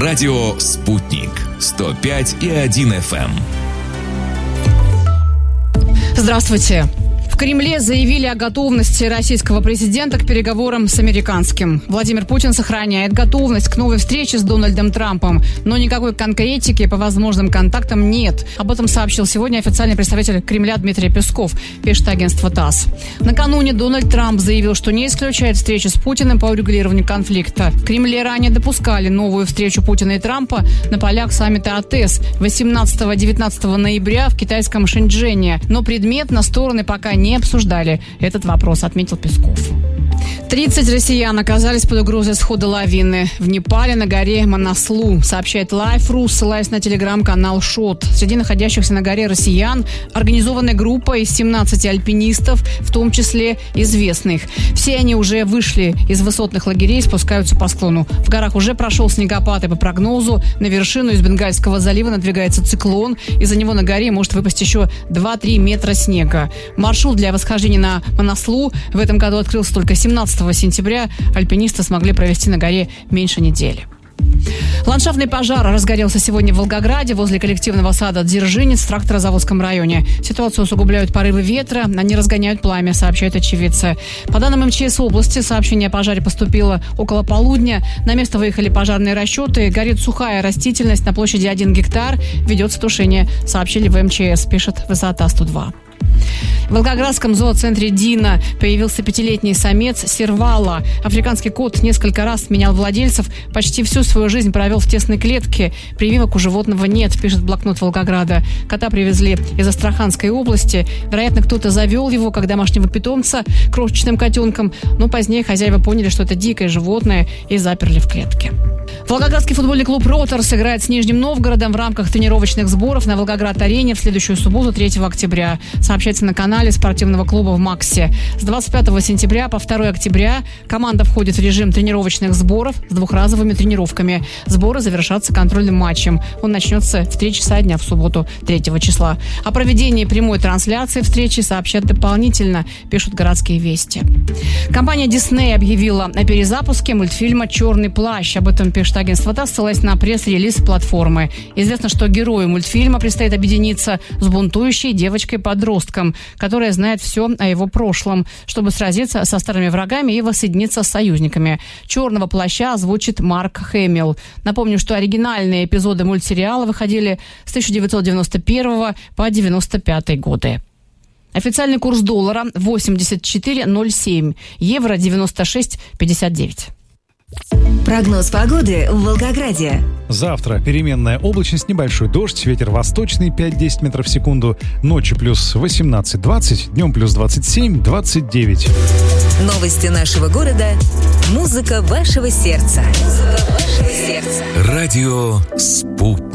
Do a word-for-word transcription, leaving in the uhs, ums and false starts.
Радио «Спутник» сто пять и один эф эм. Здравствуйте. В Кремле заявили о готовности российского президента к переговорам с американским. Владимир Путин сохраняет готовность к новой встрече с Дональдом Трампом, но никакой конкретики по возможным контактам нет. Об этом сообщил сегодня официальный представитель Кремля Дмитрий Песков, пишет агентство ТАСС. Накануне Дональд Трамп заявил, что не исключает встречи с Путиным по урегулированию конфликта. В Кремле ранее допускали новую встречу Путина и Трампа на полях саммита АТЭС восемнадцатого-девятнадцатого ноября в китайском Шэньчжэне, но предметно стороны пока не обсуждали этот вопрос, отметил Песков. тридцать россиян оказались под угрозой схода лавины в Непале на горе Манаслу, сообщает Life.ru, ссылаясь на телеграм-канал ШОТ. Среди находящихся на горе россиян организованная группа из семнадцати альпинистов, в том числе известных. Все они уже вышли из высотных лагерей и спускаются по склону. В горах уже прошел снегопад, и по прогнозу на вершину из Бенгальского залива надвигается циклон. Из-за него на горе может выпасть еще два-три метра снега. Маршрут для восхождения на Манаслу в этом году открылся только семнадцатого сентября. Альпинисты смогли провести на горе меньше недели. Ландшафтный пожар разгорелся сегодня в Волгограде возле коллективного сада «Дзержинец» в тракторозаводском районе. Ситуацию усугубляют порывы ветра, они разгоняют пламя, сообщают очевидцы. По данным эм че эс области, сообщение о пожаре поступило около полудня. На место выехали пожарные расчеты. Горит сухая растительность на площади один гектар. Ведется тушение, сообщили в эм че эс, пишет Высота сто два. В волгоградском зооцентре Дина появился пятилетний самец сервала. Африканский кот несколько раз менял владельцев, почти всю свою жизнь провел в тесной клетке. Прививок у животного нет, пишет блокнот Волгограда. Кота привезли из Астраханской области. Вероятно, кто-то завел его как домашнего питомца крошечным котенком, но позднее хозяева поняли, что это дикое животное, и заперли в клетке. Волгоградский футбольный клуб «Ротор» сыграет с Нижним Новгородом в рамках тренировочных сборов на Волгоград-арене в следующую субботу, третьего октября. Сообщается на канале спортивного клуба в МАКСе. С двадцать пятого сентября по второго октября команда входит в режим тренировочных сборов с двухразовыми тренировками. Сборы завершатся контрольным матчем. Он начнется в три часа дня в субботу, третьего числа. О проведении прямой трансляции встречи сообщат дополнительно, пишут городские вести. Компания Disney объявила о перезапуске мультфильма «Черный плащ». Об этом пишет агентство ТАСС, ссылаясь на пресс-релиз платформы. Известно, что герою мультфильма предстоит объединиться с бунтующей девочкой-подростком, которая знает все о его прошлом, чтобы сразиться со старыми врагами и воссоединиться с союзниками. «Черного плаща» озвучит Марк Хэмилл. Напомню, что оригинальные эпизоды мультсериала выходили с тысяча девятьсот девяносто первого по девяносто пятый годы. Официальный курс доллара восемьдесят четыре ноль семь, евро девяносто шесть пятьдесят девять. Прогноз погоды в Волгограде. Завтра переменная облачность, небольшой дождь, ветер восточный пять-десять метров в секунду, ночью плюс восемнадцать-двадцать, днем плюс двадцать семь двадцать девять. Новости нашего города, музыка вашего сердца. Музыка вашего сердца. Радио «Спутник».